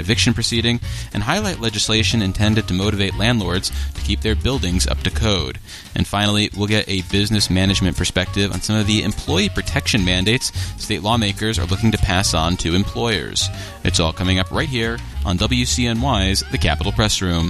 eviction proceeding, and highlight legislation intended to motivate landlords to keep their buildings up to code. And finally, we'll get a business management perspective on some of the employee protection mandates state lawmakers are looking to pass on to employers. It's all coming up right here on WCNY's The Capitol Press Room.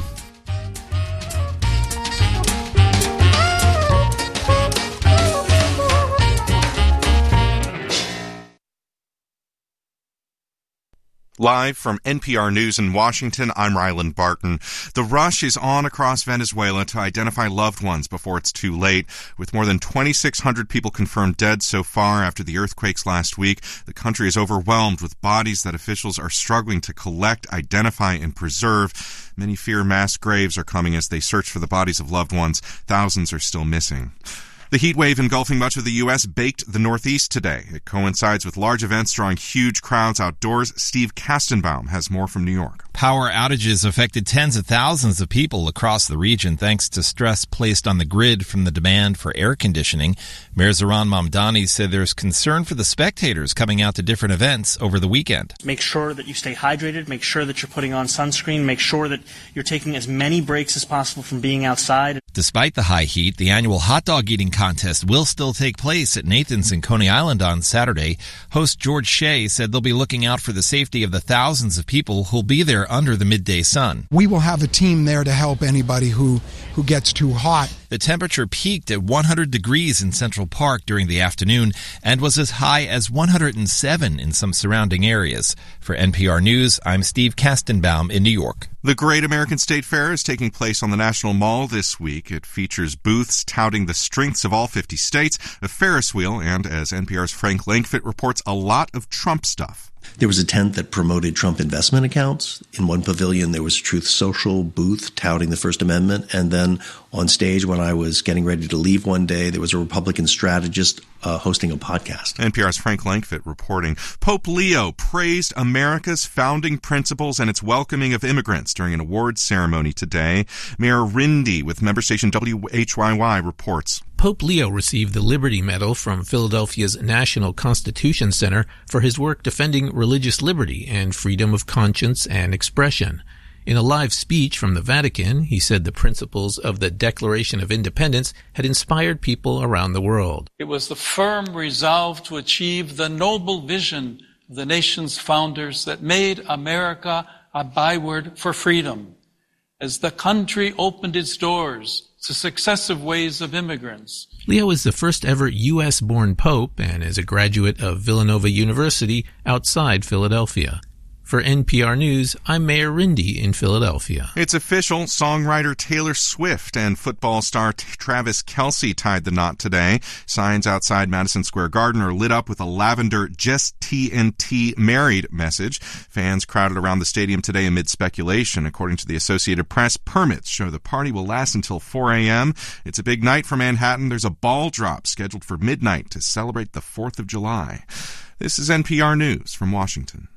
Live from NPR News in Washington, I'm Ryland Barton. The rush is on across Venezuela to identify loved ones before it's too late. With more than 2,600 people confirmed dead so far after the earthquakes last week, the country is overwhelmed with bodies that officials are struggling to collect, identify, and preserve. Many fear mass graves are coming as they search for the bodies of loved ones. Thousands are still missing. The heat wave engulfing much of the U.S. baked the Northeast today. It coincides with large events drawing huge crowds outdoors. Steve Kastenbaum has more from New York. Power outages affected tens of thousands of people across the region thanks to stress placed on the grid from the demand for air conditioning. Mayor Zoran Mamdani said there's concern for the spectators coming out to different events over the weekend. Make sure that you stay hydrated. Make sure that you're putting on sunscreen. Make sure that you're taking as many breaks as possible from being outside. Despite the high heat, the annual hot dog eating contest will still take place at Nathan's in Coney Island on Saturday. Host George Shea said they'll be looking out for the safety of the thousands of people who'll be there under the midday sun. We will have a team there to help anybody who gets too hot. The temperature peaked at 100 degrees in Central Park during the afternoon and was as high as 107 in some surrounding areas. For NPR News, I'm Steve Kastenbaum in New York. The Great American State Fair is taking place on the National Mall this week. It features booths touting the strengths of all 50 states, a Ferris wheel, and, as NPR's Frank Langfitt reports, a lot of Trump stuff. There was a tent that promoted Trump investment accounts. In one pavilion, there was a Truth Social booth touting the First Amendment. And then on stage, when I was getting ready to leave one day, there was a Republican strategist hosting a podcast. NPR's Frank Langfitt reporting. Pope Leo praised America's founding principles and its welcoming of immigrants during an awards ceremony today. Mayor Rindy with member station WHYY reports. Pope Leo received the Liberty Medal from Philadelphia's National Constitution Center for his work defending religious liberty and freedom of conscience and expression. In a live speech from the Vatican, he said the principles of the Declaration of Independence had inspired people around the world. It was the firm resolve to achieve the noble vision of the nation's founders that made America a byword for freedom. As the country opened its doors to successive waves of immigrants. Leo is the first ever U.S.-born pope and is a graduate of Villanova University outside Philadelphia. For NPR News, I'm Mayor Rindy in Philadelphia. It's official. Songwriter Taylor Swift and football star Travis Kelce tied the knot today. Signs outside Madison Square Garden are lit up with a lavender "Just TNT Married" message. Fans crowded around the stadium today amid speculation. According to the Associated Press, permits show the party will last until 4 a.m. It's a big night for Manhattan. There's a ball drop scheduled for midnight to celebrate the 4th of July. This is NPR News from Washington.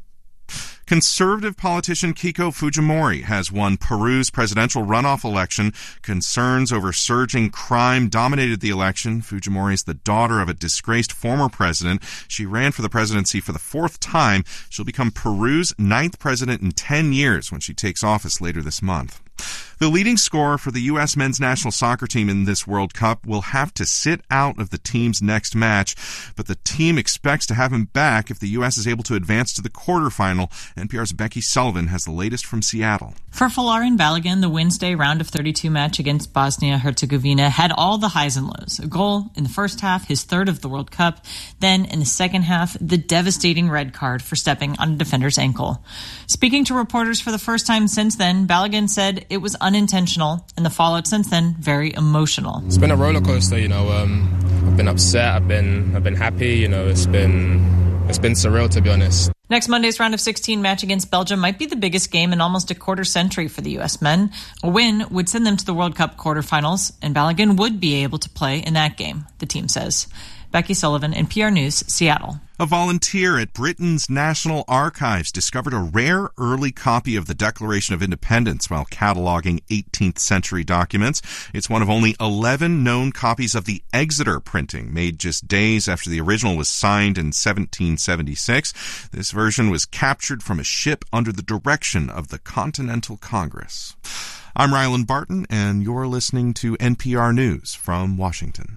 Conservative politician Keiko Fujimori has won Peru's presidential runoff election. Concerns over surging crime dominated the election. Fujimori is the daughter of a disgraced former president. She ran for the presidency for the 4th time. She'll become Peru's 9th president in 10 years when she takes office later this month. The leading scorer for the U.S. men's national soccer team in this World Cup will have to sit out of the team's next match, but the team expects to have him back if the U.S. is able to advance to the quarterfinal. NPR's Becky Sullivan has the latest from Seattle. For Folarin Balogun, the Wednesday round of 32 match against Bosnia-Herzegovina had all the highs and lows. A goal in the first half, his 3rd of the World Cup. Then in the second half, the devastating red card for stepping on a defender's ankle. Speaking to reporters for the first time since then, Balogun said it was unintentional, and the fallout since then very emotional. It's been a roller coaster, I've been upset, I've been happy, it's been surreal, to be honest. Next Monday's round of 16 match against Belgium might be the biggest game in almost a quarter century for the U.S. men. A win would send them to the World Cup quarterfinals, and Balogun would be able to play in that game, the team says. Becky Sullivan, NPR News, Seattle. A volunteer at Britain's National Archives discovered a rare early copy of the Declaration of Independence while cataloging 18th century documents. It's one of only 11 known copies of the Exeter printing, made just days after the original was signed in 1776. This version was captured from a ship under the direction of the Continental Congress. I'm Ryland Barton, and you're listening to NPR News from Washington.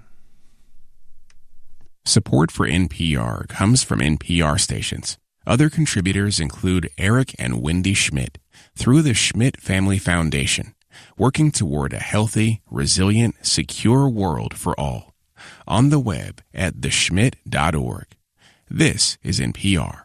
Support for NPR comes from NPR stations. Other contributors include Eric and Wendy Schmidt through the Schmidt Family Foundation, working toward a healthy, resilient, secure world for all. On the web at theschmidt.org. This is NPR.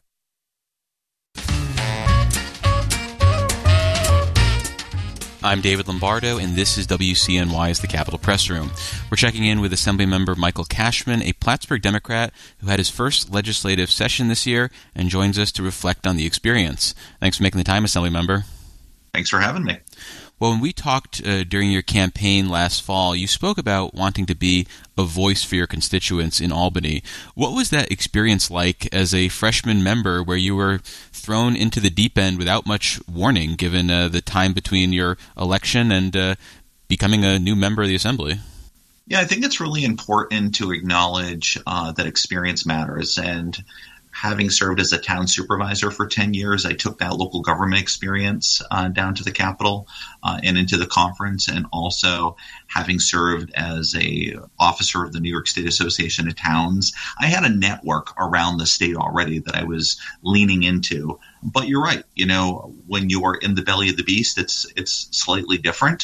I'm David Lombardo, and this is WCNY's The Capitol Press Room. We're checking in with Assemblymember Michael Cashman, a Plattsburgh Democrat who had his first legislative session this year and joins us to reflect on the experience. Thanks for making the time, Assemblymember. Thanks for having me. Well, when we talked during your campaign last fall, you spoke about wanting to be a voice for your constituents in Albany. What was that experience like as a freshman member where you were thrown into the deep end without much warning, given the time between your election and becoming a new member of the Assembly? Yeah, I think it's really important to acknowledge that experience matters. And having served as a town supervisor for 10 years, I took that local government experience down to the Capitol and into the conference, and also having served as a officer of the New York State Association of Towns, I had a network around the state already that I was leaning into. But you're right. You know, when you are in the belly of the beast, it's slightly different.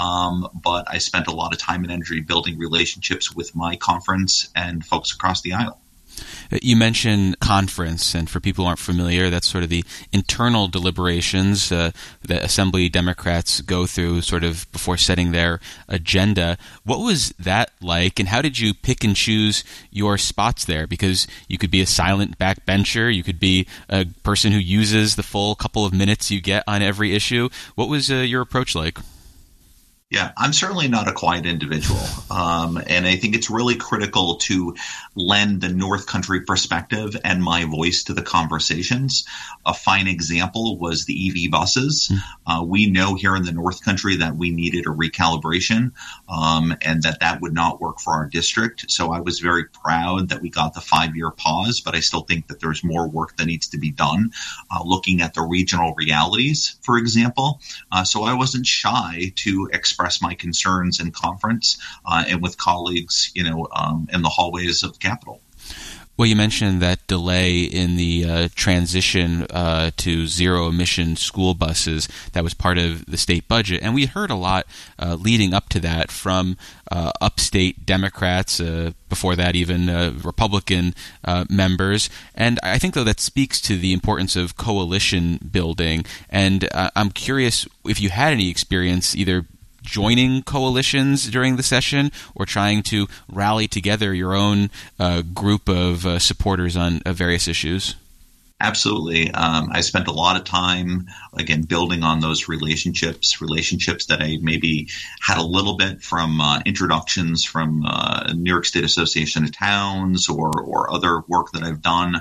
But I spent a lot of time and energy building relationships with my conference and folks across the aisle. You mentioned conference, and for people who aren't familiar, that's sort of the internal deliberations that Assembly Democrats go through sort of before setting their agenda. What was that like, and how did you pick and choose your spots there? Because you could be a silent backbencher, you could be a person who uses the full couple of minutes you get on every issue. What was your approach like? Yeah, I'm certainly not a quiet individual. And I think it's really critical to lend the North Country perspective and my voice to the conversations. A fine example was the EV buses. We know here in the North Country that we needed a recalibration and that would not work for our district. So I was very proud that we got the 5-year pause, but I still think that there's more work that needs to be done looking at the regional realities, for example. So I wasn't shy to express my concerns in conference and with colleagues, in the hallways of the Capitol. Well, you mentioned that delay in the transition to zero-emission school buses that was part of the state budget. And we heard a lot leading up to that from upstate Democrats, before that even Republican members. And I think, though, that speaks to the importance of coalition building. And I'm curious if you had any experience either joining coalitions during the session or trying to rally together your own group of supporters on various issues? Absolutely. I spent a lot of time, again, building on those relationships that I maybe had a little bit from introductions from New York State Association of Towns or other work that I've done.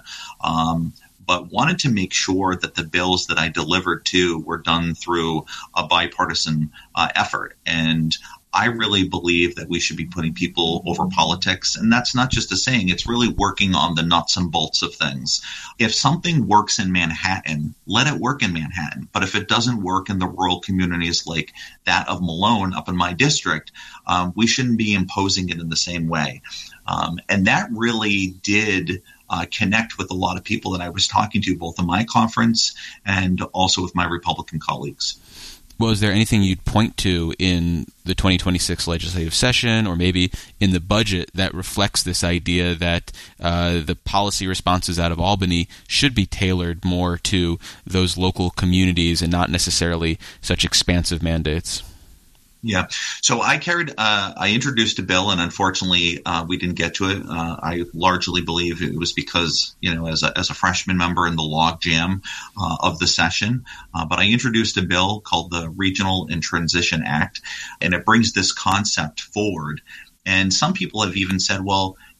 But wanted to make sure that the bills that I delivered to were done through a bipartisan effort. And I really believe that we should be putting people over politics. And that's not just a saying. It's really working on the nuts and bolts of things. If something works in Manhattan, let it work in Manhattan. But if it doesn't work in the rural communities like that of Malone up in my district, we shouldn't be imposing it in the same way. And that really did connect with a lot of people that I was talking to, both in my conference and also with my Republican colleagues. Well, is there anything you'd point to in the 2026 legislative session or maybe in the budget that reflects this idea that the policy responses out of Albany should be tailored more to those local communities and not necessarily such expansive mandates? Yeah. So I introduced a bill, and unfortunately, we didn't get to it. I largely believe it was because, as a freshman member in the logjam of the session. But I introduced a bill called the Regional and Transition Act, and it brings this concept forward. And some people have even said, well,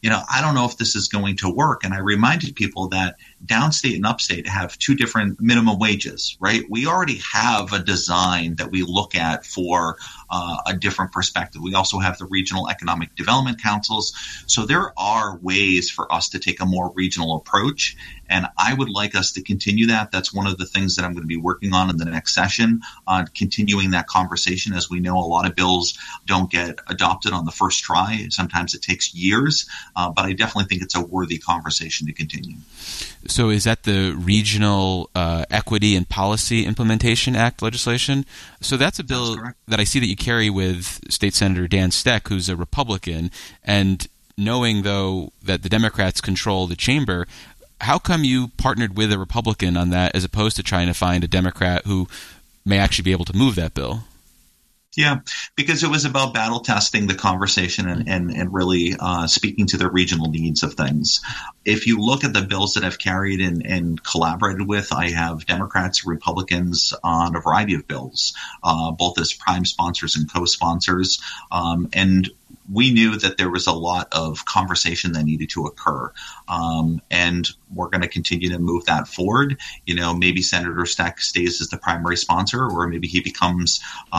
I don't know if this is going to work. And I reminded people that downstate and upstate have two different minimum wages, right? We already have a design that we look at for a different perspective. We also have the regional economic development councils. So there are ways for us to take a more regional approach. And I would like us to continue that. That's one of the things that I'm going to be working on in the next session, on continuing that conversation. As we know, a lot of bills don't get adopted on the first try. Sometimes it takes years, but I definitely think it's a worthy conversation to continue. So is that the Regional Equity and Policy Implementation Act legislation? So that's a bill that I see that you carry with State Senator Dan Steck, who's a Republican. And knowing, though, that the Democrats control the chamber, how come you partnered with a Republican on that as opposed to trying to find a Democrat who may actually be able to move that bill? Yeah, because it was about battle testing the conversation and really speaking to the regional needs of things. If you look at the bills that I've carried and collaborated with, I have Democrats, Republicans on a variety of bills, both as prime sponsors and co-sponsors. And we knew that there was a lot of conversation that needed to occur. And we're going to continue to move that forward. Maybe Senator Steck stays as the primary sponsor, or maybe he becomes,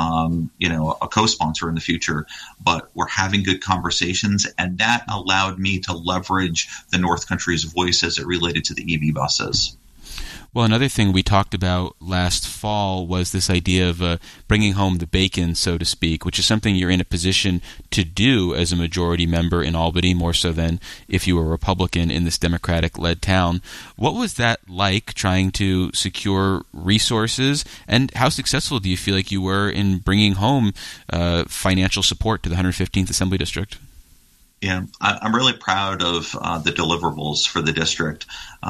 a co-sponsor in the future. But we're having good conversations, and that allowed me to leverage the North Country's voice as it related to the EV buses. Well, another thing we talked about last fall was this idea of bringing home the bacon, so to speak, which is something you're in a position to do as a majority member in Albany, more so than if you were a Republican in this Democratic-led town. What was that like, trying to secure resources, and how successful do you feel like you were in bringing home financial support to the 115th Assembly District? Yeah, I'm really proud of the deliverables for the district.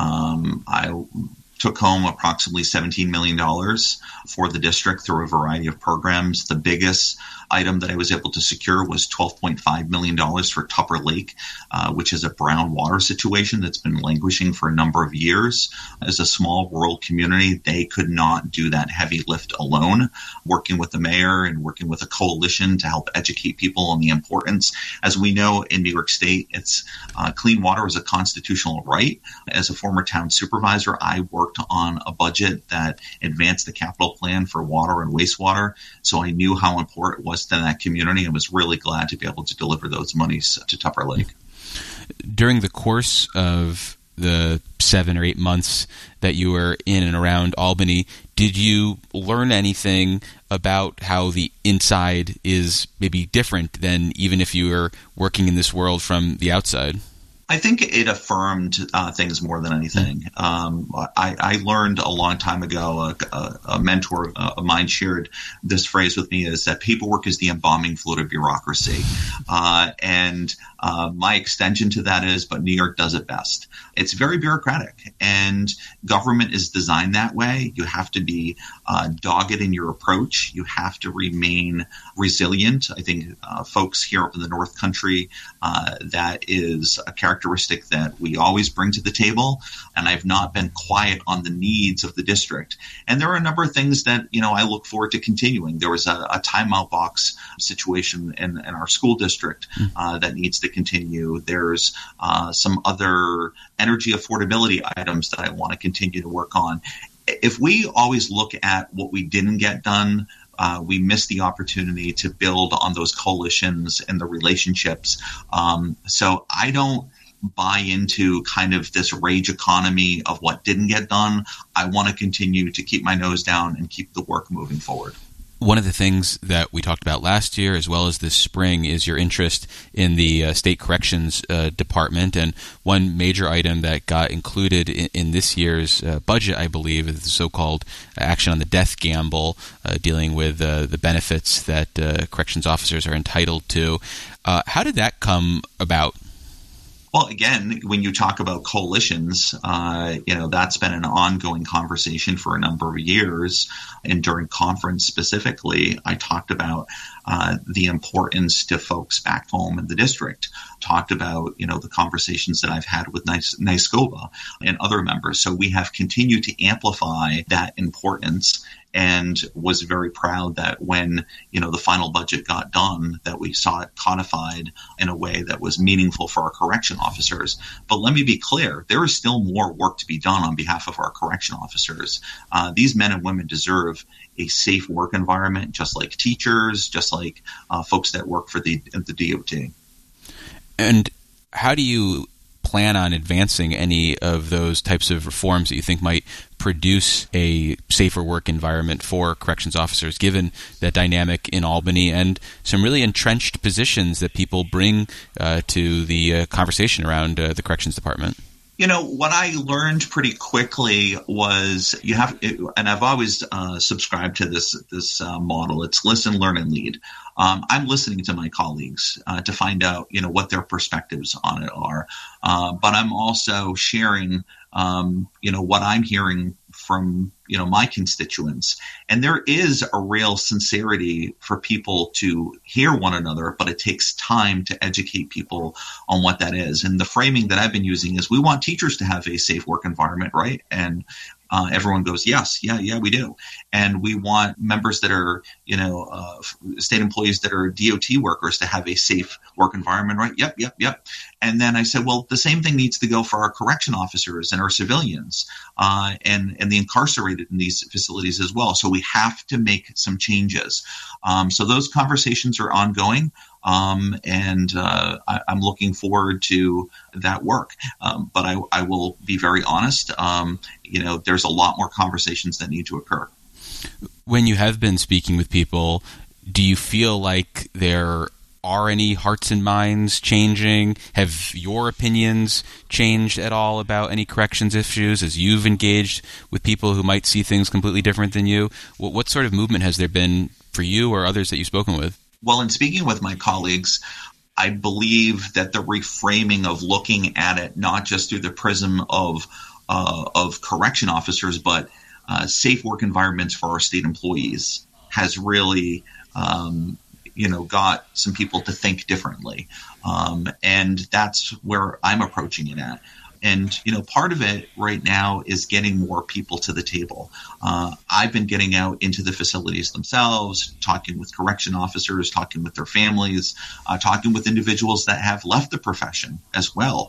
I took home approximately $17 million for the district through a variety of programs. The biggest item that I was able to secure was $12.5 million for Tupper Lake, which is a brown water situation that's been languishing for a number of years. As a small rural community, they could not do that heavy lift alone. Working with the mayor and working with a coalition to help educate people on the importance. As we know in New York State, it's clean water is a constitutional right. As a former town supervisor, I worked on a budget that advanced the capital plan for water and wastewater. So I knew how important it was to that community and was really glad to be able to deliver those monies to Tupper Lake. During the course of the 7 or 8 months that you were in and around Albany, did you learn anything about how the inside is maybe different than even if you were working in this world from the outside? I think it affirmed things more than anything. I learned a long time ago, a mentor of mine shared this phrase with me, is that paperwork is the embalming fluid of bureaucracy. And my extension to that is, but New York does it best. It's very bureaucratic, and government is designed that way. You have to be dogged in your approach. You have to remain resilient. I think folks here up in the North Country, that is a characteristic that we always bring to the table, and I've not been quiet on the needs of the district. And there are a number of things that, I look forward to continuing. There was a timeout box situation in our school district that needs to continue. There's some other energy affordability items that I want to continue to work on. If we always look at what we didn't get done, we miss the opportunity to build on those coalitions and the relationships. So I don't buy into kind of this rage economy of what didn't get done. I want to continue to keep my nose down and keep the work moving forward. One of the things that we talked about last year as well as this spring is your interest in the state corrections department. And one major item that got included in this year's budget, I believe, is the so-called action on the death gamble, dealing with the benefits that corrections officers are entitled to. How did that come about? Well, again, when you talk about coalitions, that's been an ongoing conversation for a number of years. And during conference specifically, I talked about the importance to folks back home in the district, talked about, the conversations that I've had with NYSCOBA and other members. So we have continued to amplify that importance. and was very proud that when, the final budget got done, that we saw it codified in a way that was meaningful for our correction officers. But let me be clear, there is still more work to be done on behalf of our correction officers. These men and women deserve a safe work environment, just like teachers, just like folks that work for the DOT. And how do you plan on advancing any of those types of reforms that you think might produce a safer work environment for corrections officers, given that dynamic in Albany and some really entrenched positions that people bring to the conversation around the corrections department? What I learned pretty quickly was and I've always subscribed to this model. It's listen, learn, and lead. I'm listening to my colleagues to find out, what their perspectives on it are. But I'm also sharing, what I'm hearing from, my constituents. And there is a real sincerity for people to hear one another, but it takes time to educate people on what that is. And the framing that I've been using is we want teachers to have a safe work environment, right? And everyone goes, yes, yeah, we do. And we want members that are, state employees that are DOT workers to have a safe work environment, right? Yep. And then I said, well, the same thing needs to go for our correction officers and our civilians and the incarcerated in these facilities as well. So we have to make some changes. So those conversations are ongoing. And I'm looking forward to that work. But I will be very honest, there's a lot more conversations that need to occur. When you have been speaking with people, do you feel like there are any hearts and minds changing? Have your opinions changed at all about any corrections issues as you've engaged with people who might see things completely different than you? What sort of movement has there been for you or others that you've spoken with? Well, in speaking with my colleagues, I believe that the reframing of looking at it not just through the prism of correction officers, but safe work environments for our state employees has really, got some people to think differently. And that's where I'm approaching it at. And, part of it right now is getting more people to the table. I've been getting out into the facilities themselves, talking with correction officers, talking with their families, talking with individuals that have left the profession as well.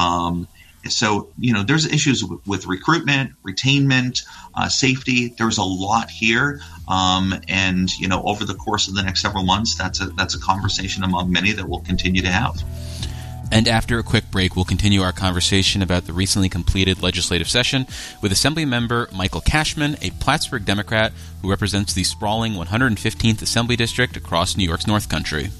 So, there's issues with recruitment, retainment, safety. There's a lot here. And, over the course of the next several months, that's a conversation among many that we'll continue to have. And after a quick break, we'll continue our conversation about the recently completed legislative session with Assemblymember Michael Cashman, a Plattsburgh Democrat who represents the sprawling 115th Assembly District across New York's North Country.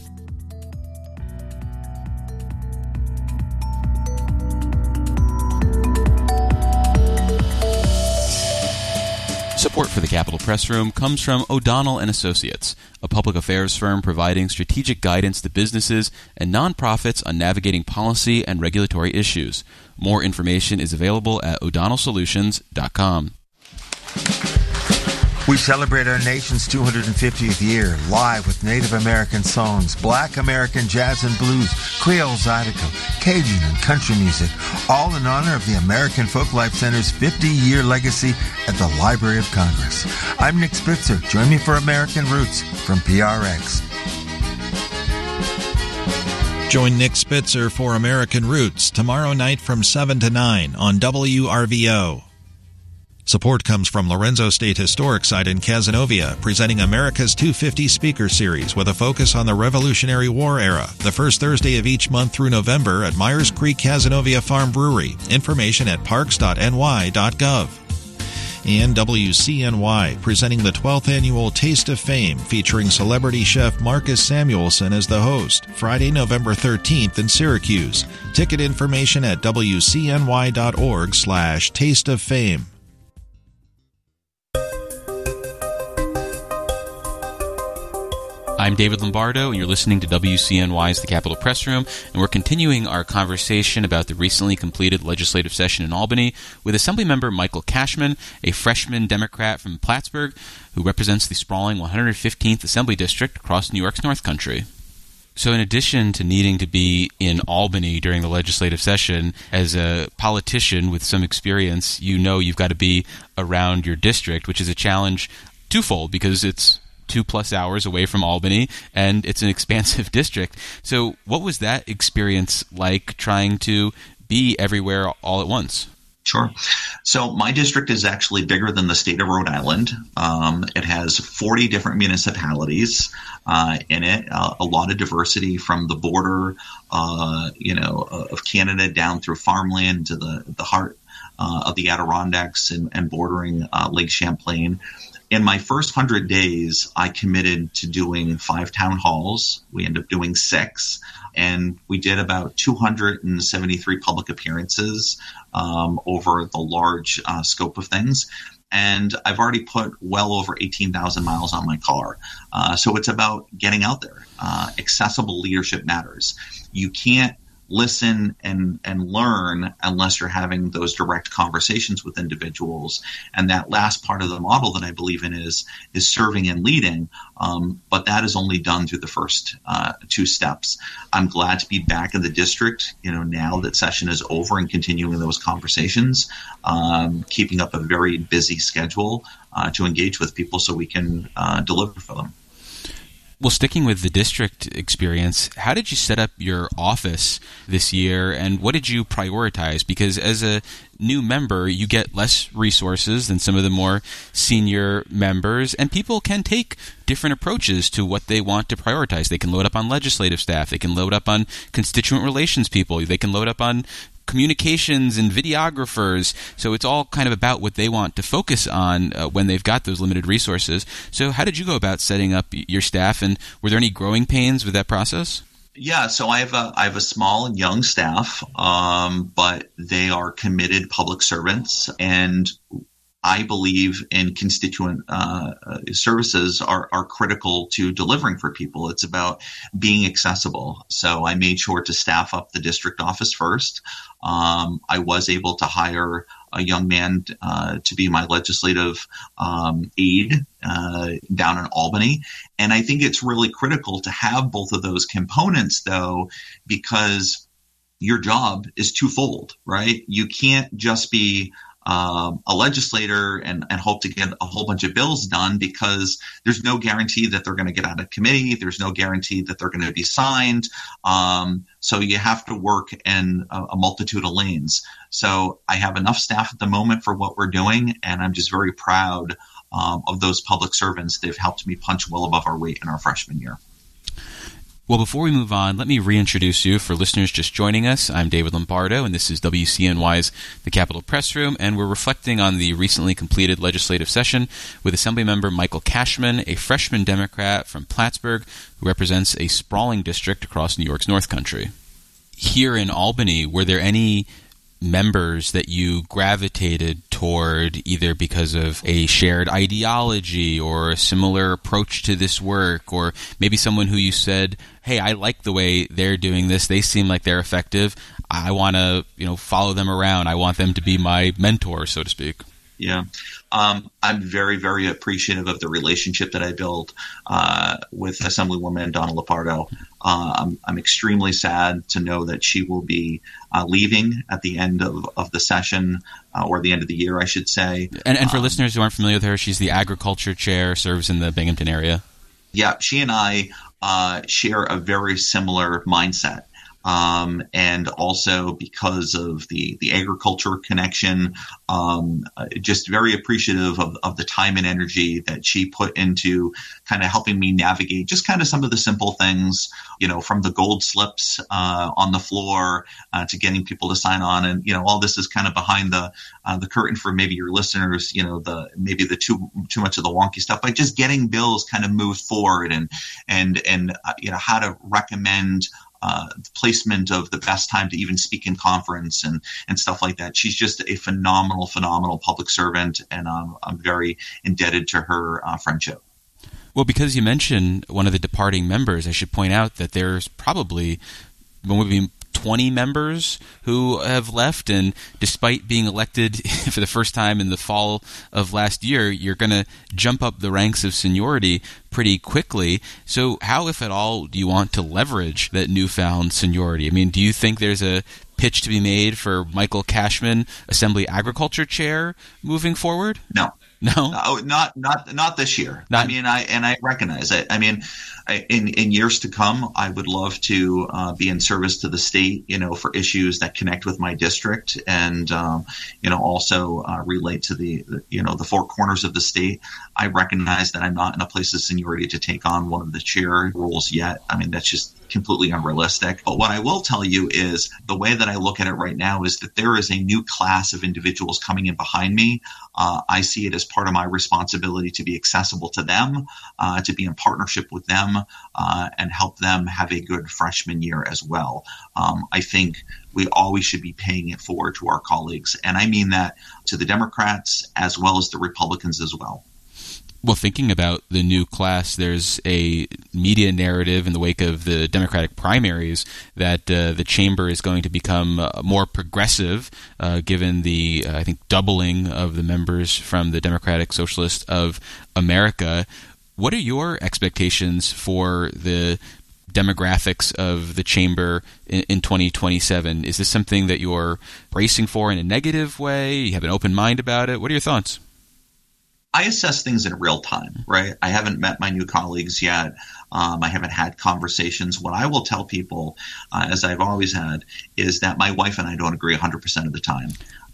Support for the Capitol Press Room comes from O'Donnell & Associates, a public affairs firm providing strategic guidance to businesses and nonprofits on navigating policy and regulatory issues. More information is available at o'donnellsolutions.com. We celebrate our nation's 250th year live with Native American songs, Black American jazz and blues, Creole Zydeco, Cajun and country music, all in honor of the American Folklife Center's 50-year legacy at the Library of Congress. I'm Nick Spitzer. Join me for American Roots from PRX. Join Nick Spitzer for American Roots tomorrow night from 7 to 9 on WRVO. Support comes from Lorenzo State Historic Site in Cazenovia, presenting America's 250 Speaker Series with a focus on the Revolutionary War era, the first Thursday of each month through November at Myers Creek Cazenovia Farm Brewery. Information at parks.ny.gov. And WCNY, presenting the 12th Annual Taste of Fame, featuring celebrity chef Marcus Samuelson as the host, Friday, November 13th in Syracuse. Ticket information at wcny.org/tasteoffame. I'm David Lombardo, and you're listening to WCNY's The Capitol Press Room, and we're continuing our conversation about the recently completed legislative session in Albany with Assemblymember Michael Cashman, a freshman Democrat from Plattsburgh who represents the sprawling 115th Assembly District across New York's North Country. So in addition to needing to be in Albany during the legislative session, as a politician with some experience, you've got to be around your district, which is a challenge twofold because it's 2+ hours away from Albany, and it's an expansive district. So what was that experience like trying to be everywhere all at once? Sure. So my district is actually bigger than the state of Rhode Island. It has 40 different municipalities in it, a lot of diversity from the border, of Canada down through farmland to the heart of the Adirondacks and bordering Lake Champlain. In my first 100 days, I committed to doing 5 town halls. We ended up doing 6. And we did about 273 public appearances over the large scope of things. And I've already put well over 18,000 miles on my car. So it's about getting out there. Accessible leadership matters. You can't listen and learn unless you're having those direct conversations with individuals. And that last part of the model that I believe in is serving and leading. But that is only done through the first 2 steps. I'm glad to be back in the district, now that session is over and continuing those conversations, keeping up a very busy schedule to engage with people so we can deliver for them. Well, sticking with the district experience, how did you set up your office this year, and what did you prioritize? Because as a new member, you get less resources than some of the more senior members, and people can take different approaches to what they want to prioritize. They can load up on legislative staff. They can load up on constituent relations people. They can load up on communications and videographers. So it's all kind of about what they want to focus on when they've got those limited resources. So how did you go about setting up your staff, and were there any growing pains with that process? Yeah, so I have a small and young staff, but they are committed public servants, and I believe in constituent services are critical to delivering for people. It's about being accessible. So I made sure to staff up the district office first. I was able to hire a young man to be my legislative aide down in Albany. And I think it's really critical to have both of those components, though, because your job is twofold, right? You can't just be a legislator and hope to get a whole bunch of bills done, because there's no guarantee that they're going to get out of committee. There's no guarantee that they're going to be signed. So you have to work in a multitude of lanes. So I have enough staff at the moment for what we're doing, and I'm just very proud of those public servants. They've helped me punch well above our weight in our freshman year. Well, before we move on, let me reintroduce you for listeners just joining us. I'm David Lombardo, and this is WCNY's The Capitol Press Room, and we're reflecting on the recently completed legislative session with Assemblymember Michael Cashman, a freshman Democrat from Plattsburgh who represents a sprawling district across New York's North Country. Here in Albany, were there any members that you gravitated toward either because of a shared ideology or a similar approach to this work, or maybe someone who you said, hey, I like the way they're doing this, they seem like they're effective, I want to follow them around, I want them to be my mentor, so to speak? Yeah. I'm very, very appreciative of the relationship that I built with Assemblywoman Donna Lupardo. I'm extremely sad to know that she will be leaving at the end of the session, or the end of the year, I should say. And for listeners who aren't familiar with her, she's the agriculture chair, serves in the Binghamton area. Yeah, she and I share a very similar mindset. And also because of the agriculture connection, just very appreciative of the time and energy that she put into kind of helping me navigate just kind of some of the simple things, from the gold slips on the floor to getting people to sign on. And, all this is kind of behind the curtain for maybe your listeners, maybe the too much of the wonky stuff, but just getting bills kind of moved forward and how to recommend the placement of the best time to even speak in conference and stuff like that. She's just a phenomenal public servant, and I'm very indebted to her friendship. Well, because you mentioned one of the departing members, I should point out that there's probably 20 members who have left, and despite being elected for the first time in the fall of last year, you're going to jump up the ranks of seniority pretty quickly. So how, if at all, do you want to leverage that newfound seniority? I mean, do you think there's a pitch to be made for Michael Cashman, Assembly Agriculture Chair, moving forward? No. No, not this year. I recognize it. I mean, in years to come, I would love to be in service to the state, for issues that connect with my district, and also relate to the four corners of the state. I recognize that I'm not in a place of seniority to take on one of the chair roles yet. I mean, that's just completely unrealistic. But what I will tell you is the way that I look at it right now is that there is a new class of individuals coming in behind me. I see it as part of my responsibility to be accessible to them, to be in partnership with them, and help them have a good freshman year as well. I think we always should be paying it forward to our colleagues. And I mean that to the Democrats as well as the Republicans as well. Well, thinking about the new class, there's a media narrative in the wake of the Democratic primaries that the chamber is going to become more progressive, given the, I think, doubling of the members from the Democratic Socialist of America. What are your expectations for the demographics of the chamber in 2027? Is this something that you're bracing for in a negative way? You have an open mind about it? What are your thoughts? I assess things in real time, right? I haven't met my new colleagues yet. I haven't had conversations. What I will tell people, as I've always had, is that my wife and I don't agree 100% of the time.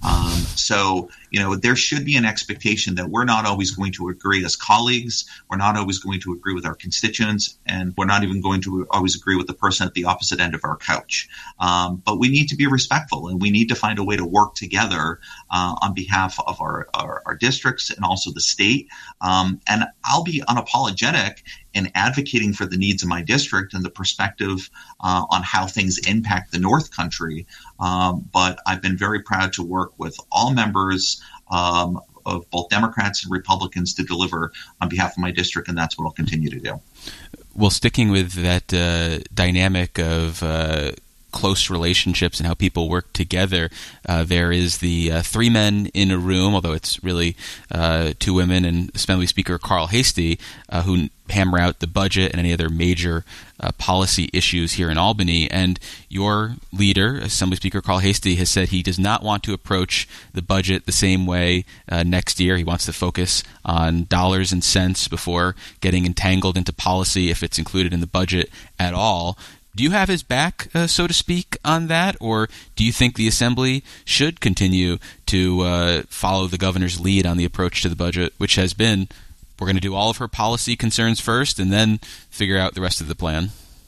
So, there should be an expectation that we're not always going to agree as colleagues. We're not always going to agree with our constituents, and we're not even going to always agree with the person at the opposite end of our couch. But we need to be respectful, and we need to find a way to work together on behalf of our districts and also the state. And I'll be unapologetic in advocating for the needs of my district and the perspective on how things impact the North Country. But I've been very proud to work with all members of both Democrats and Republicans to deliver on behalf of my district, and that's what I'll continue to do. Well, sticking with that dynamic of close relationships and how people work together, there is the three men in a room, although it's really two women and Assembly Speaker Carl Heastie, who hammer out the budget and any other major policy issues here in Albany. And your leader, Assembly Speaker Carl Heastie, has said he does not want to approach the budget the same way next year. He wants to focus on dollars and cents before getting entangled into policy if it's included in the budget at all. Do you have his back, so to speak, on that, or do you think the Assembly should continue to follow the governor's lead on the approach to the budget, which has been, we're going to do all of her policy concerns first and then figure out the rest of the plan?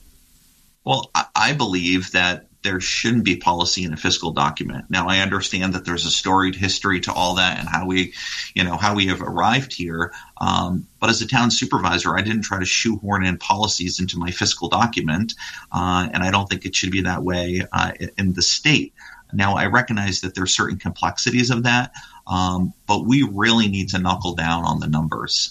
Well, I believe that there shouldn't be policy in a fiscal document. Now, I understand that there's a storied history to all that and how we have arrived here. But as a town supervisor, I didn't try to shoehorn in policies into my fiscal document, and I don't think it should be that way in the state. Now, I recognize that there are certain complexities of that, but we really need to knuckle down on the numbers.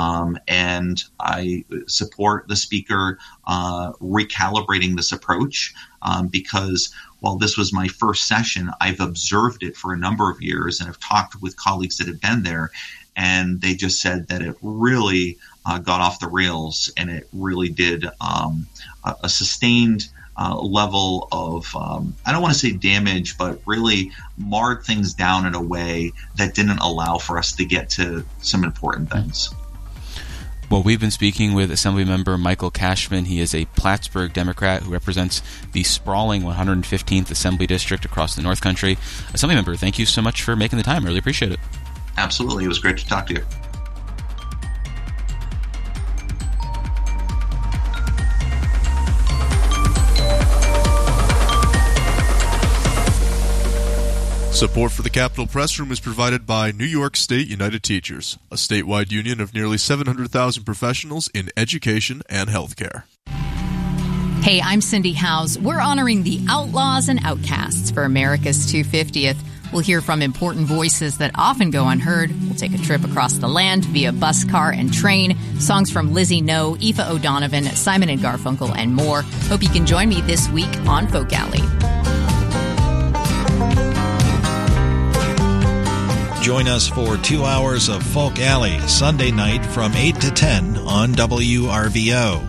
And I support the speaker recalibrating this approach because while this was my first session, I've observed it for a number of years and have talked with colleagues that have been there, and they just said that it really got off the rails, and it really did a sustained level of, I don't want to say damage, but really marred things down in a way that didn't allow for us to get to some important things. Well, we've been speaking with Assemblymember Michael Cashman. He is a Plattsburgh Democrat who represents the sprawling 115th Assembly District across the North Country. Assemblymember, thank you so much for making the time. I really appreciate it. Absolutely. It was great to talk to you. Support for the Capitol Press Room is provided by New York State United Teachers, a statewide union of nearly 700,000 professionals in education and healthcare. Hey, I'm Cindy Howes. We're honoring the outlaws and outcasts for America's 250th. We'll hear from important voices that often go unheard. We'll take a trip across the land via bus, car, and train. Songs from Lizzie No, Aoife O'Donovan, Simon and Garfunkel, and more. Hope you can join me this week on Folk Alley. Join us for 2 hours of Folk Alley, Sunday night from 8 to 10 on WRVO.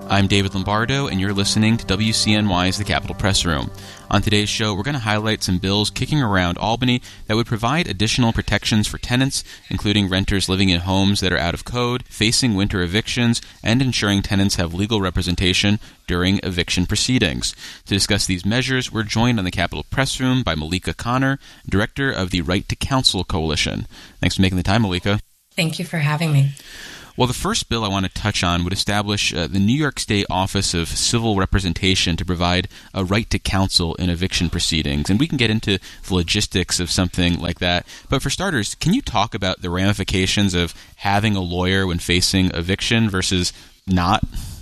I'm David Lombardo, and you're listening to WCNY's The Capitol Press Room. On today's show, we're going to highlight some bills kicking around Albany that would provide additional protections for tenants, including renters living in homes that are out of code, facing winter evictions, and ensuring tenants have legal representation during eviction proceedings. To discuss these measures, we're joined on the Capitol Press Room by Malika Connor, Director of the Right to Counsel Coalition. Thanks for making the time, Malika. Thank you for having me. Well, the first bill I want to touch on would establish the New York State Office of Civil Representation to provide a right to counsel in eviction proceedings. And we can get into the logistics of something like that. But for starters, can you talk about the ramifications of having a lawyer when facing eviction versus not?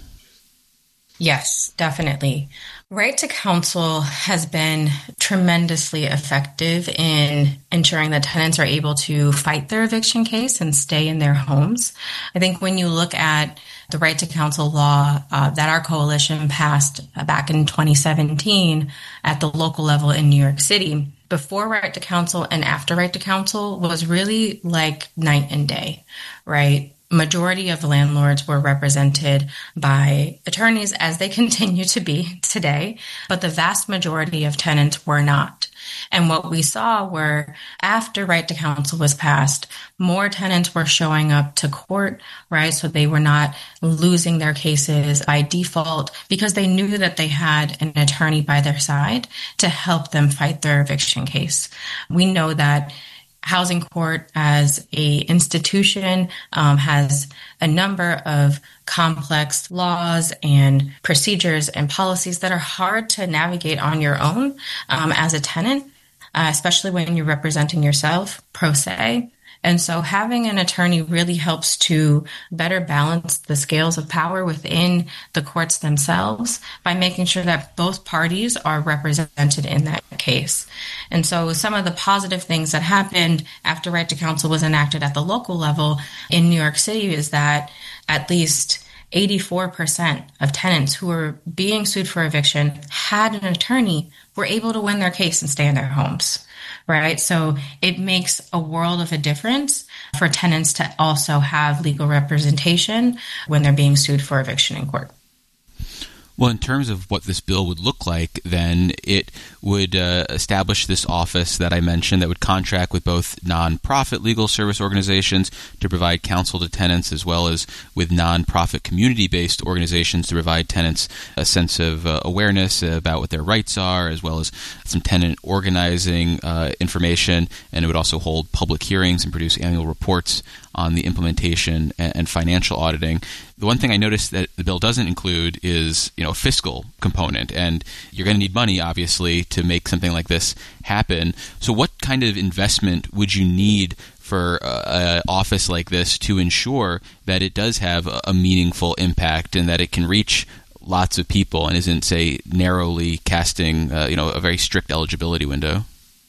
Yes, definitely. Right to counsel has been tremendously effective in ensuring that tenants are able to fight their eviction case and stay in their homes. I think when you look at the right to counsel law that our coalition passed back in 2017 at the local level in New York City, before right to counsel and after right to counsel was really like night and day, right? Majority of landlords were represented by attorneys, as they continue to be today, but the vast majority of tenants were not. And what we saw were, after right to counsel was passed, more tenants were showing up to court, right? So they were not losing their cases by default because they knew that they had an attorney by their side to help them fight their eviction case. We know that Housing Court as a institution has a number of complex laws and procedures and policies that are hard to navigate on your own as a tenant, especially when you're representing yourself pro se. And so having an attorney really helps to better balance the scales of power within the courts themselves by making sure that both parties are represented in that case. And so some of the positive things that happened after right to counsel was enacted at the local level in New York City is that at least 84% of tenants who were being sued for eviction had an attorney, were able to win their case and stay in their homes. Right. So it makes a world of a difference for tenants to also have legal representation when they're being sued for eviction in court. Well, in terms of what this bill would look like, then it would establish this office that I mentioned that would contract with both nonprofit legal service organizations to provide counsel to tenants, as well as with nonprofit community-based organizations to provide tenants a sense of awareness about what their rights are, as well as some tenant organizing information. And it would also hold public hearings and produce annual reports on the implementation and financial auditing. The one thing I noticed that the bill doesn't include is, a fiscal component, and you're going to need money, obviously, to make something like this happen. So what kind of investment would you need for an office like this to ensure that it does have a meaningful impact and that it can reach lots of people and isn't, say, narrowly casting, a very strict eligibility window?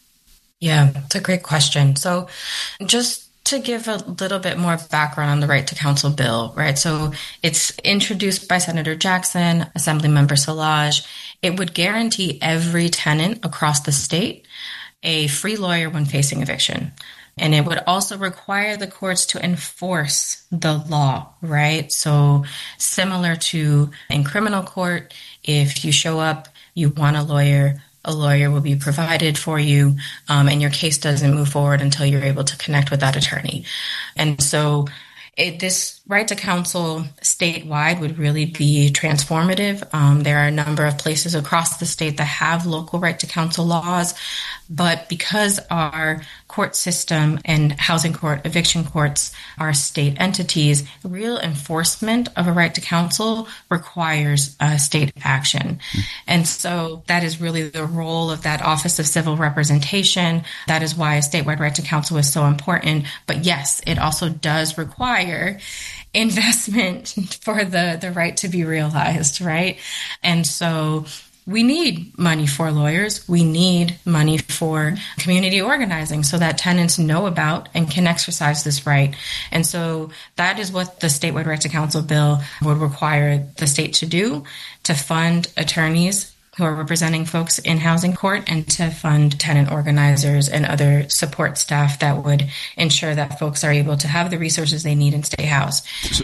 Yeah, it's a great question. So just to give a little bit more background on the right to counsel bill, right? So it's introduced by Senator Jackson, Assemblymember Szilagyi. It would guarantee every tenant across the state a free lawyer when facing eviction. And it would also require the courts to enforce the law, right? So similar to in criminal court, if you show up, you want a lawyer will be provided for you, and your case doesn't move forward until you're able to connect with that attorney. And so this right to counsel statewide would really be transformative. There are a number of places across the state that have local right to counsel laws, but because our court system and housing court, eviction courts are state entities, real enforcement of a right to counsel requires state action. And so that is really the role of that Office of Civil Representation. That is why a statewide right to counsel is so important. But yes, it also does require investment for the right to be realized, right? And so we need money for lawyers. We need money for community organizing so that tenants know about and can exercise this right. And so that is what the statewide right to counsel bill would require the state to do, to fund attorneys who are representing folks in housing court, and to fund tenant organizers and other support staff that would ensure that folks are able to have the resources they need and stay housed.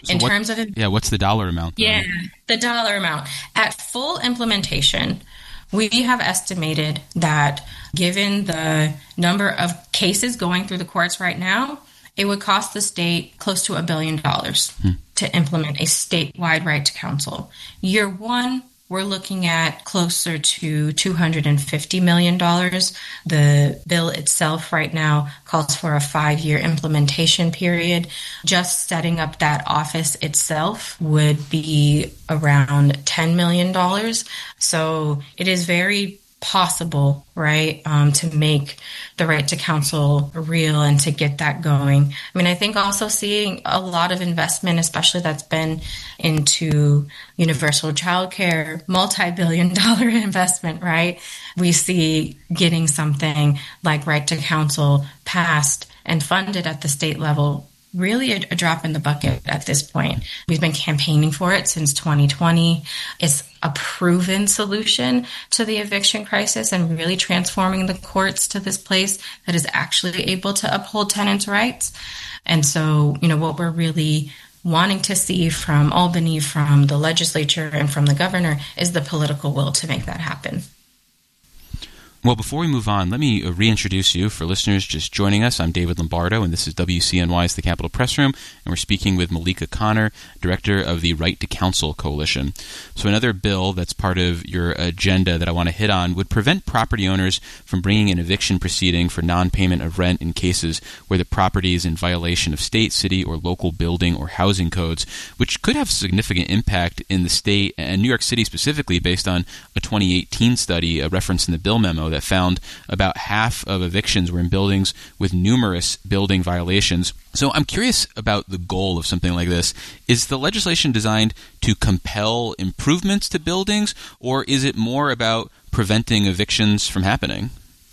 What's the dollar amount? Yeah, the dollar amount. At full implementation, we have estimated that given the number of cases going through the courts right now, it would cost the state close to $1 billion to implement a statewide right to counsel. Year one, we're looking at closer to $250 million. The bill itself right now calls for a 5-year implementation period. Just setting up that office itself would be around $10 million. So it is very possible, right, to make the right to counsel real and to get that going. I mean, I think also seeing a lot of investment, especially that's been into universal childcare, multi-billion-dollar investment, right? We see getting something like right to counsel passed and funded at the state level really a drop in the bucket at this point. We've been campaigning for it since 2020. It's a proven solution to the eviction crisis and really transforming the courts to this place that is actually able to uphold tenants' rights. And so, what we're really wanting to see from Albany, from the legislature, and from the governor is the political will to make that happen. Well, before we move on, let me reintroduce you. For listeners just joining us, I'm David Lombardo, and this is WCNY's The Capitol Press Room, and we're speaking with Malika Connor, director of the Right to Counsel Coalition. So another bill that's part of your agenda that I want to hit on would prevent property owners from bringing an eviction proceeding for non-payment of rent in cases where the property is in violation of state, city, or local building or housing codes, which could have significant impact in the state and New York City specifically based on a 2018 study referenced in the bill memo that found about half of evictions were in buildings with numerous building violations. So I'm curious about the goal of something like this. Is the legislation designed to compel improvements to buildings, or is it more about preventing evictions from happening?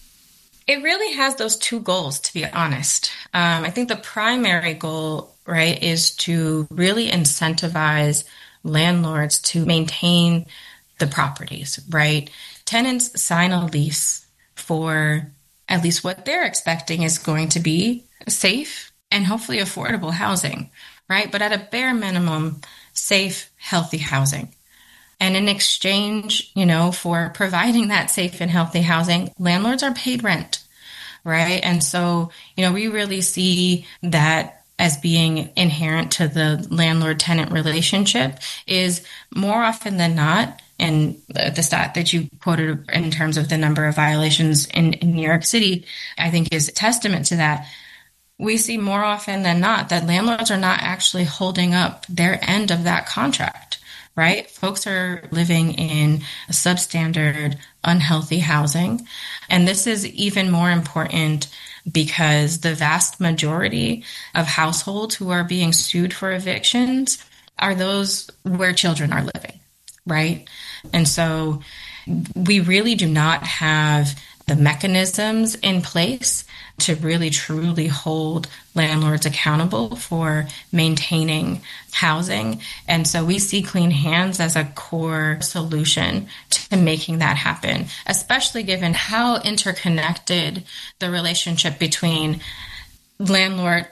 It really has those two goals, to be honest. I think the primary goal, right, is to really incentivize landlords to maintain the properties, right? Tenants sign a lease for at least what they're expecting is going to be safe and hopefully affordable housing, right? But at a bare minimum, safe, healthy housing. And in exchange, for providing that safe and healthy housing, landlords are paid rent, right? And so, we really see that as being inherent to the landlord-tenant relationship is more often than not. And the stat that you quoted in terms of the number of violations in New York City, I think is a testament to that. We see more often than not that landlords are not actually holding up their end of that contract, right? Folks are living in substandard, unhealthy housing. And this is even more important because the vast majority of households who are being sued for evictions are those where children are living, right? And so we really do not have the mechanisms in place to really truly hold landlords accountable for maintaining housing. And so we see Clean Hands as a core solution to making that happen, especially given how interconnected the relationship between landlord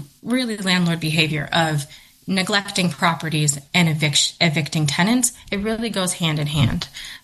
behavior of neglecting properties and evicting tenants. It really goes hand in hand.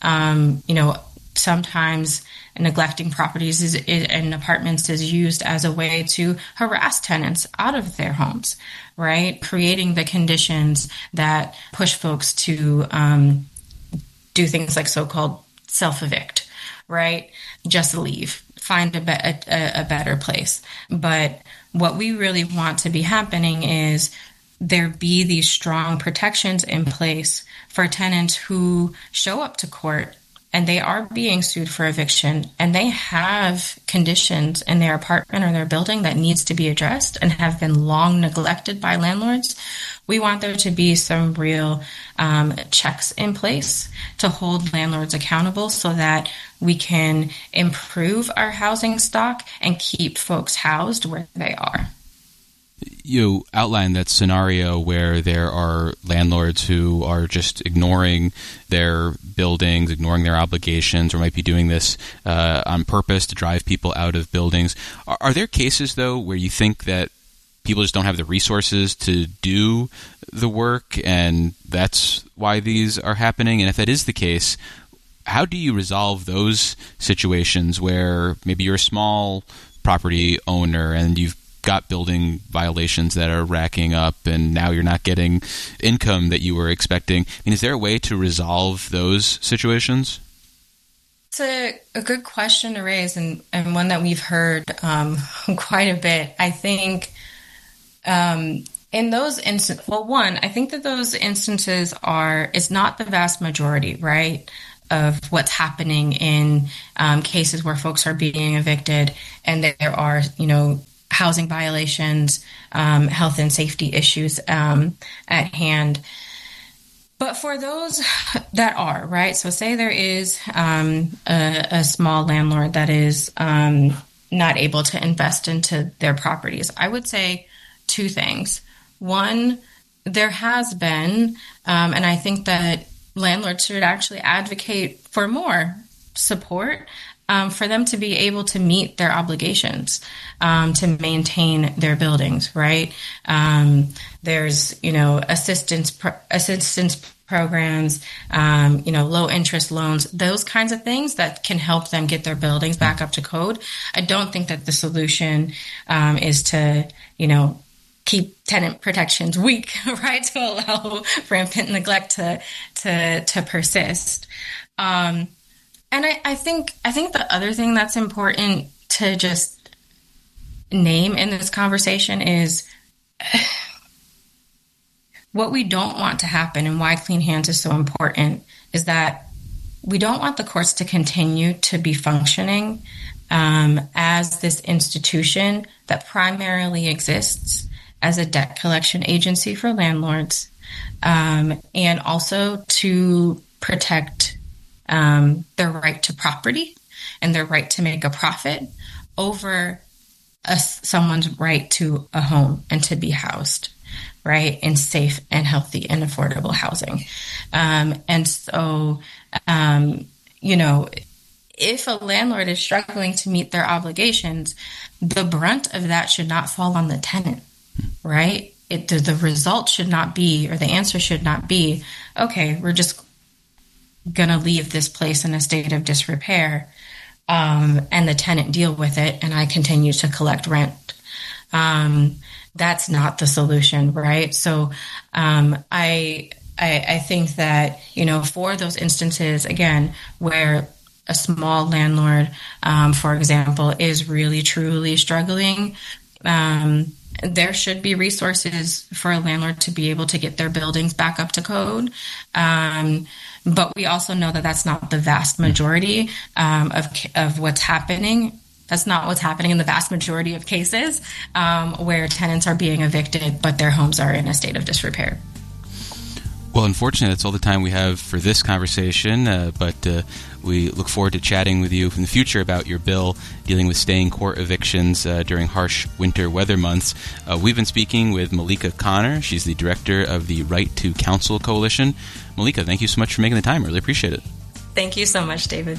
Sometimes neglecting properties and apartments is used as a way to harass tenants out of their homes, right? Creating the conditions that push folks to do things like so-called self-evict, right? Just leave, find a better place. But what we really want to be happening is there be these strong protections in place for tenants who show up to court and they are being sued for eviction and they have conditions in their apartment or their building that needs to be addressed and have been long neglected by landlords. We want there to be some real checks in place to hold landlords accountable so that we can improve our housing stock and keep folks housed where they are. you outline that scenario where there are landlords who are just ignoring their buildings, ignoring their obligations, or might be doing this on purpose to drive people out of buildings. Are there cases, though, where you think that people just don't have the resources to do the work, and that's why these are happening? And if that is the case, how do you resolve those situations where maybe you're a small property owner and you've got building violations that are racking up and now you're not getting income that you were expecting? I mean, is there a way to resolve those situations? It's a good question to raise, and one that we've heard quite a bit. I think in those instances, I think that those instances it's not the vast majority, right, of what's happening in cases where folks are being evicted and there are, housing violations, health and safety issues at hand. But for those that are, right, so say there is a small landlord that is not able to invest into their properties, I would say two things. One, there has been, and I think that landlords should actually advocate for more support for them to be able to meet their obligations, to maintain their buildings, right? There's, assistance programs, low interest loans, those kinds of things that can help them get their buildings back up to code. I don't think that the solution is to, keep tenant protections weak, right, to allow rampant neglect to persist. And I think the other thing that's important to just name in this conversation is what we don't want to happen, and why Clean Hands is so important, is that we don't want the courts to continue to be functioning as this institution that primarily exists as a debt collection agency for landlords, and also to protect their right to property and their right to make a profit over someone's right to a home and to be housed, right, in safe and healthy and affordable housing. And so, if a landlord is struggling to meet their obligations, the brunt of that should not fall on the tenant, right? The result should not be, or the answer should not be, okay, we're just going to leave this place in a state of disrepair, and the tenant deal with it, and I continue to collect rent. That's not the solution, right? So I think that, for those instances, again, where a small landlord, for example, is really, truly struggling, there should be resources for a landlord to be able to get their buildings back up to code. But we also know that that's not the vast majority of what's happening. That's not what's happening in the vast majority of cases where tenants are being evicted, but their homes are in a state of disrepair. Well, unfortunately, that's all the time we have for this conversation, but we look forward to chatting with you in the future about your bill dealing with staying court evictions during harsh winter weather months. We've been speaking with Malika Connor. She's the director of the Right to Counsel Coalition. Malika, thank you so much for making the time. I really appreciate it. Thank you so much, David.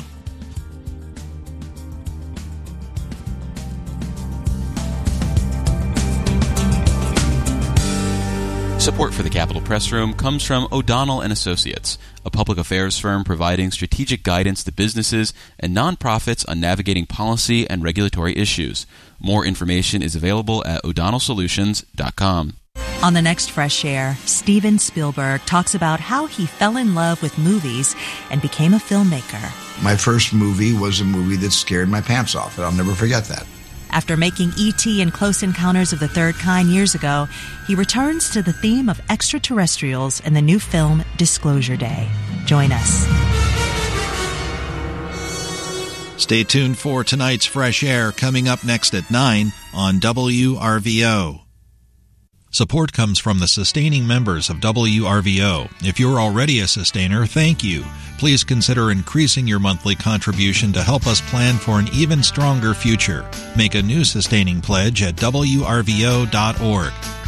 Support for the Capitol Press Room comes from O'Donnell & Associates, a public affairs firm providing strategic guidance to businesses and nonprofits on navigating policy and regulatory issues. More information is available at o'donnellsolutions.com. On the next Fresh Air, Steven Spielberg talks about how he fell in love with movies and became a filmmaker. My first movie was a movie that scared my pants off, and I'll never forget that. After making E.T. and Close Encounters of the Third Kind years ago, he returns to the theme of extraterrestrials in the new film Disclosure Day. Join us. Stay tuned for tonight's Fresh Air, coming up next at 9 on WRVO. Support comes from the sustaining members of WRVO. If you're already a sustainer, thank you. Please consider increasing your monthly contribution to help us plan for an even stronger future. Make a new sustaining pledge at WRVO.org.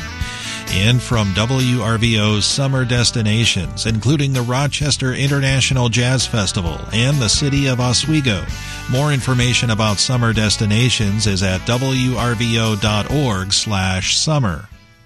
And from WRVO's summer destinations, including the Rochester International Jazz Festival and the city of Oswego. More information about summer destinations is at wrvo.org/summer.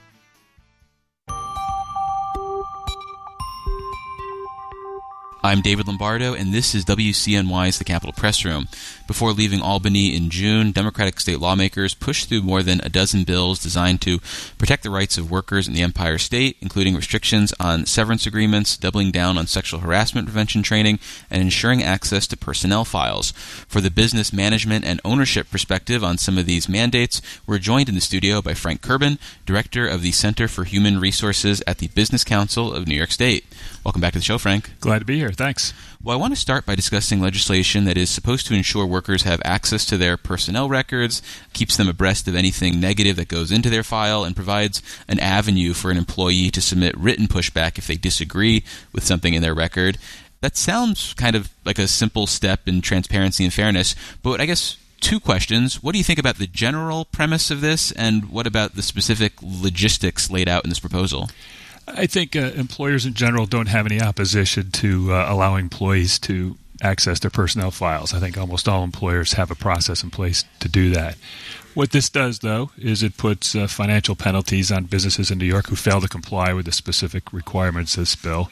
I'm David Lombardo, and this is WCNY's The Capitol Press Room. Before leaving Albany in June, Democratic state lawmakers pushed through more than a dozen bills designed to protect the rights of workers in the Empire State, including restrictions on severance agreements, doubling down on sexual harassment prevention training, and ensuring access to personnel files. For the business management and ownership perspective on some of these mandates, we're joined in the studio by Frank Kerbin, Director of the Center for Human Resources at the Business Council of New York State. Welcome back to the show, Frank. Glad to be here. Thanks. Well, I want to start by discussing legislation that is supposed to ensure workers have access to their personnel records, keeps them abreast of anything negative that goes into their file, and provides an avenue for an employee to submit written pushback if they disagree with something in their record. That sounds kind of like a simple step in transparency and fairness, but I guess two questions. What do you think about the general premise of this, and what about the specific logistics laid out in this proposal? I think employers in general don't have any opposition to allowing employees to access their personnel files. I think almost all employers have a process in place to do that. What this does, though, is it puts financial penalties on businesses in New York who fail to comply with the specific requirements of this bill.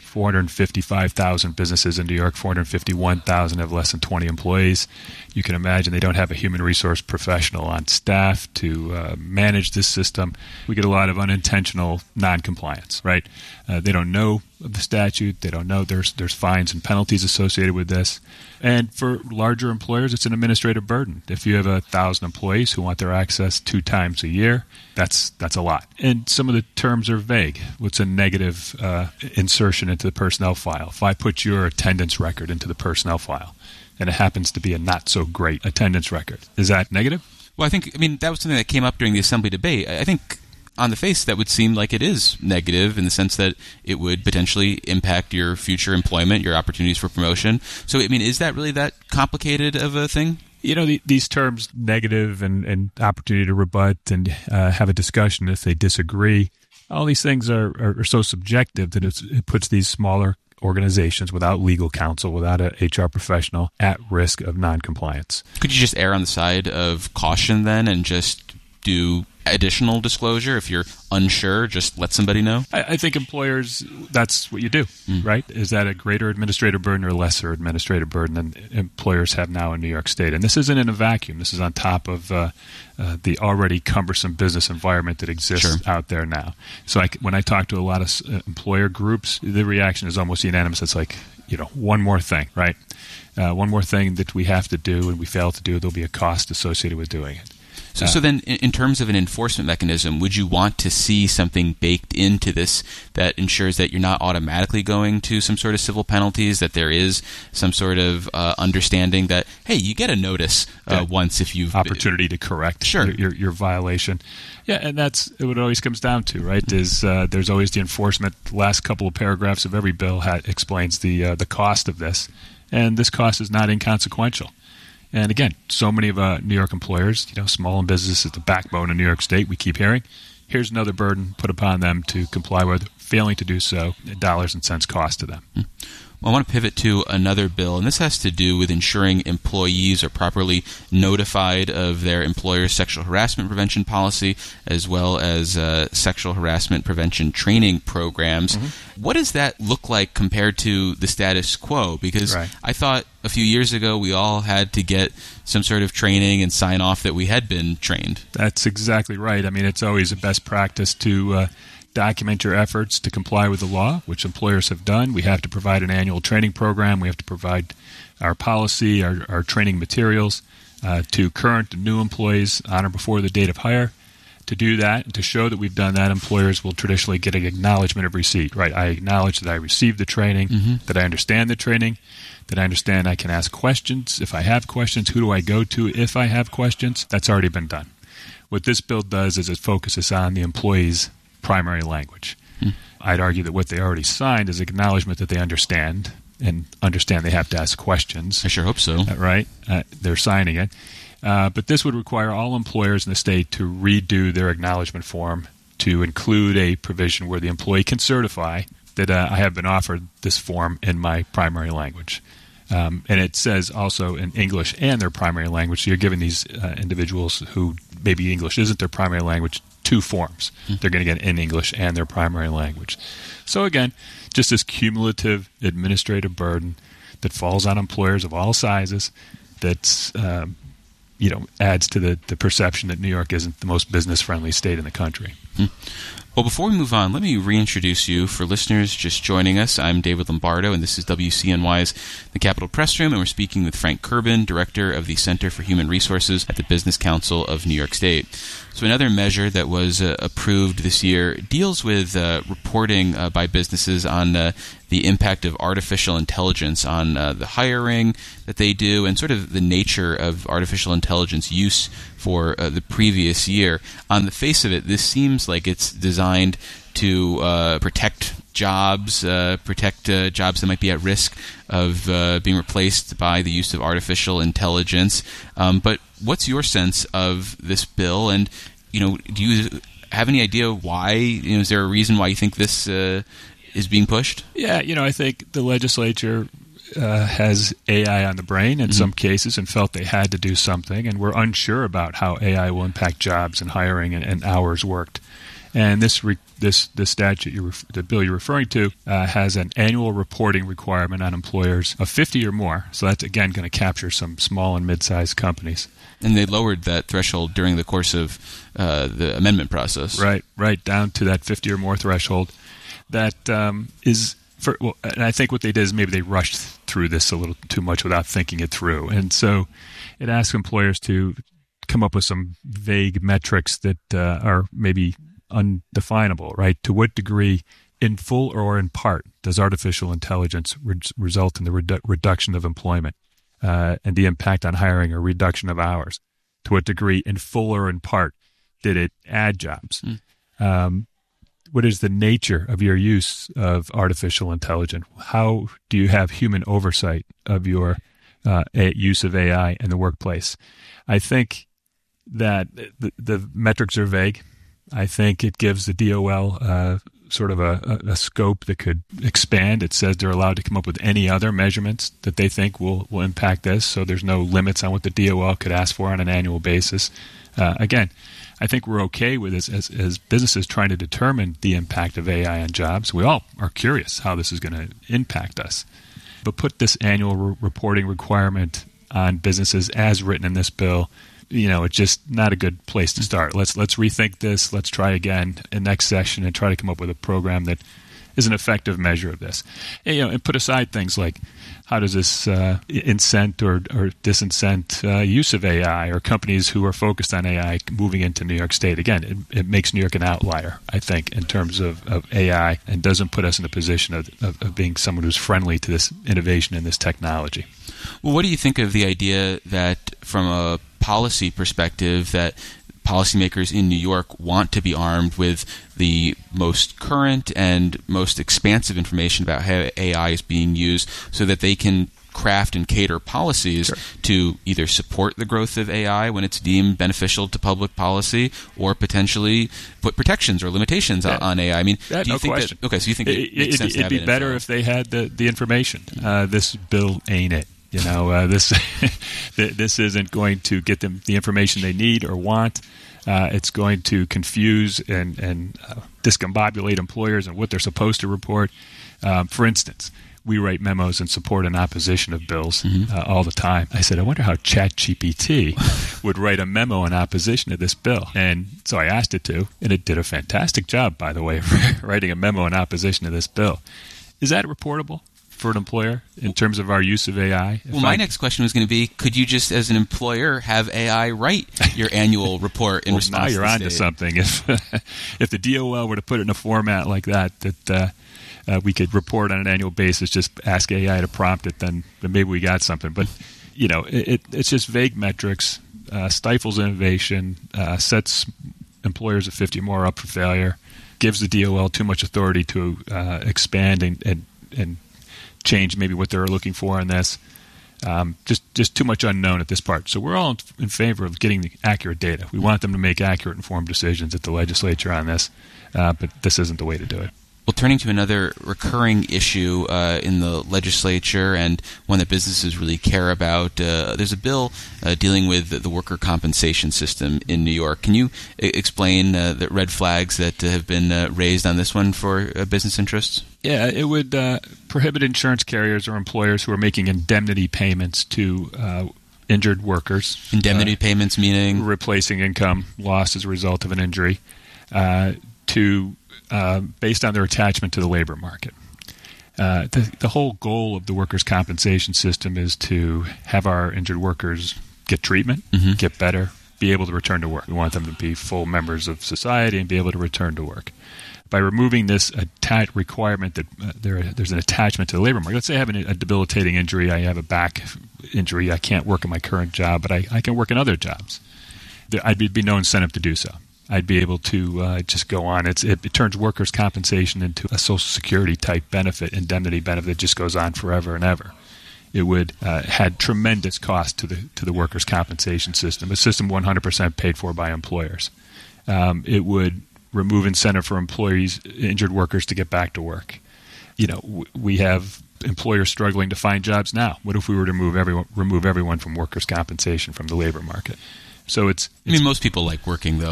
455,000 businesses in New York, 451,000 have less than 20 employees. You can imagine they don't have a human resource professional on staff to manage this system. We get a lot of unintentional noncompliance, right? They don't know of the statute. They don't know there's fines and penalties associated with this. And for larger employers, it's an administrative burden. If you have 1,000 employees who want their access 2 times a year, that's a lot. And some of the terms are vague. What's a negative insertion into the personnel file? If I put your attendance record into the personnel file, and it happens to be a not-so-great attendance record, is that negative? Well, that was something that came up during the Assembly debate. I think on the face, that would seem like it is negative in the sense that it would potentially impact your future employment, your opportunities for promotion. So, is that really that complicated of a thing? These terms, negative and opportunity to rebut and have a discussion if they disagree, all these things are so subjective that it puts these smaller organizations without legal counsel, without an HR professional, at risk of noncompliance. Could you just err on the side of caution then and just do additional disclosure? If you're unsure, just let somebody know? I think employers, that's what you do, right? Is that a greater administrative burden or a lesser administrative burden than employers have now in New York State? And this isn't in a vacuum. This is on top of the already cumbersome business environment that exists out there now. So when I talk to a lot of employer groups, the reaction is almost unanimous. It's like, one more thing, right? One more thing that we have to do and we fail to do, there'll be a cost associated with doing it. So then, in terms of an enforcement mechanism, would you want to see something baked into this that ensures that you're not automatically going to some sort of civil penalties, that there is some sort of understanding that, hey, you get a notice once if you've... Opportunity to correct your violation. Yeah, and that's what it always comes down to, right, is there's always the enforcement. The last couple of paragraphs of every bill explains the cost of this, and this cost is not inconsequential. And again, so many of New York employers, small and business is the backbone of New York State, we keep hearing. Here's another burden put upon them to comply with. Failing to do so, dollars and cents cost to them. Well, I want to pivot to another bill, and this has to do with ensuring employees are properly notified of their employer's sexual harassment prevention policy, as well as sexual harassment prevention training programs. What does that look like compared to the status quo? Because I thought a few years ago we all had to get some sort of training and sign off that we had been trained. That's exactly right. It's always a best practice to document your efforts to comply with the law, which employers have done. We have to provide an annual training program. We have to provide our policy, our training materials to current and new employees on or before the date of hire. To do that and to show that we've done that, employers will traditionally get an acknowledgement of receipt. Right? I acknowledge that I received the training, that I understand the training, that I understand I can ask questions. If I have questions, who do I go to if I have questions? That's already been done. What this bill does is it focuses on the employee's primary language. I'd argue that what they already signed is acknowledgement that they understand and understand they have to ask questions. I sure hope so. Right? They're signing it. But this would require all employers in the state to redo their acknowledgement form to include a provision where the employee can certify that I have been offered this form in my primary language. And it says also in English and their primary language. So you're giving these individuals who maybe English isn't their primary language 2 forms. They're going to get in English and their primary language. So again, just this cumulative administrative burden that falls on employers of all sizes that's adds to the perception that New York isn't the most business-friendly state in the country. Well, before we move on, let me reintroduce you. For listeners just joining us, I'm David Lombardo, and this is WCNY's The Capitol Press Room, and we're speaking with Frank Kerbin, Director of the Center for Human Resources at the Business Council of New York State. So another measure that was approved this year deals with reporting by businesses on the impact of artificial intelligence on the hiring that they do and sort of the nature of artificial intelligence use for the previous year. On the face of it, this seems like it's designed to protect jobs, jobs that might be at risk of being replaced by the use of artificial intelligence. But what's your sense of this bill? And do you have any idea why? Is there a reason why you think this is being pushed? Yeah, I think the legislature has AI on the brain in some cases and felt they had to do something, and we're unsure about how AI will impact jobs and hiring and hours worked. And this statute, the bill you're referring to, has an annual reporting requirement on employers of 50 or more. So that's, again, going to capture some small and mid-sized companies. And they lowered that threshold during the course of the amendment process. Right, down to that 50 or more threshold. That is... and I think what they did is maybe they rushed through this a little too much without thinking it through. And so it asks employers to come up with some vague metrics that are maybe undefinable, right? To what degree, in full or in part, does artificial intelligence result in the reduction of employment and the impact on hiring or reduction of hours? To what degree, in full or in part, did it add jobs? What is the nature of your use of artificial intelligence? How do you have human oversight of your use of AI in the workplace? I think that the metrics are vague. I think it gives the DOL sort of a scope that could expand. It says they're allowed to come up with any other measurements that they think will impact this, so there's no limits on what the DOL could ask for on an annual basis. Again, I think we're okay with this as businesses trying to determine the impact of AI on jobs. We all are curious how this is going to impact us. But put this annual reporting requirement on businesses as written in this bill, it's just not a good place to start. Let's rethink this. Let's try again in next session and try to come up with a program that is an effective measure of this. And put aside things like how does this incent or disincent use of AI or companies who are focused on AI moving into New York State. Again, it makes New York an outlier, I think, in terms of AI and doesn't put us in a position of being someone who's friendly to this innovation and this technology. Well, what do you think of the idea that from a policy perspective that policymakers in New York want to be armed with the most current and most expansive information about how AI is being used so that they can craft and cater policies to either support the growth of AI when it's deemed beneficial to public policy or potentially put protections or limitations on AI? I mean, do you think question. Okay, so you think it makes sense to have it'd be better if they had the information. This bill ain't it. This isn't going to get them the information they need or want. It's going to confuse and discombobulate employers and what they're supposed to report. For instance, we write memos in support and opposition of bills all the time. I said, I wonder how ChatGPT would write a memo in opposition to this bill. And so I asked it to, and it did a fantastic job, by the way, writing a memo in opposition to this bill. Is that reportable for an employer in terms of our use of AI? Well, my next question was going to be, could you just, as an employer, have AI write your annual report in response to the state? Now you're onto something. If the DOL were to put it in a format like that we could report on an annual basis, just ask AI to prompt it, then maybe we got something. But, it's just vague metrics, stifles innovation, sets employers of 50 or more up for failure, gives the DOL too much authority to expand and change maybe what they're looking for in this. Just too much unknown at this part. So we're all in favor of getting the accurate data. We want them to make accurate, informed decisions at the legislature on this, but this isn't the way to do it. Well, turning to another recurring issue in the legislature and one that businesses really care about, there's a bill dealing with the worker compensation system in New York. Can you explain the red flags that have been raised on this one for business interests? Yeah, it would prohibit insurance carriers or employers who are making indemnity payments to injured workers. Indemnity payments meaning? Replacing income lost as a result of an injury based on their attachment to the labor market. The whole goal of the workers' compensation system is to have our injured workers get treatment, get better, be able to return to work. We want them to be full members of society and be able to return to work. By removing this requirement that there's an attachment to the labor market, let's say I have a debilitating injury, I have a back injury, I can't work in my current job, but I can work in other jobs. I'd be no incentive to do so. I'd be able to just go on. It turns workers' compensation into a Social Security type benefit, indemnity benefit that just goes on forever and ever. It would had tremendous cost to the workers' compensation system, a system 100% paid for by employers. It would remove incentive for injured workers to get back to work. We have employers struggling to find jobs now. What if we were to remove everyone from workers' compensation from the labor market? So it's most people like working, though.